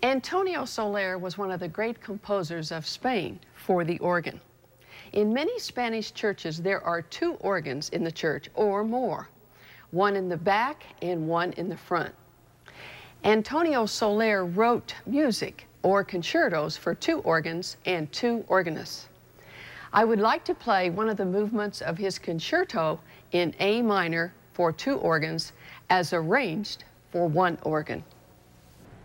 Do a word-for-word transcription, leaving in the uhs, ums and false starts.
Antonio Soler was one of the great composers of Spain for the organ. In many Spanish churches, there are two organs in the church or more, one in the back and one in the front. Antonio Soler wrote music or concertos for two organs and two organists. I would like to play one of the movements of his concerto in A minor for two organs as arranged for one organ.